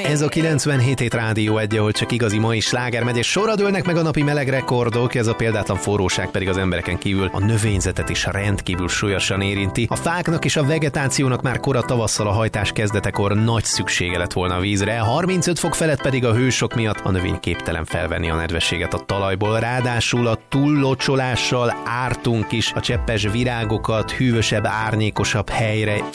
Ez a 97 hét Rádió 1, ahol csak igazi mai sláger megy, és sorra dőlnek meg a napi meleg rekordok, ez a példátlan forróság pedig az embereken kívül a növényzetet is rendkívül súlyosan érinti. A fáknak és a vegetációnak már kora tavasszal a hajtás kezdetekor nagy szüksége lett volna a vízre, 35 fok felett pedig a hősok miatt a növény képtelen felvenni a nedvességet a talajból, ráadásul a túllocsolással ártunk is a cseppes virágokat hűvösebb, árnyékosabb helyre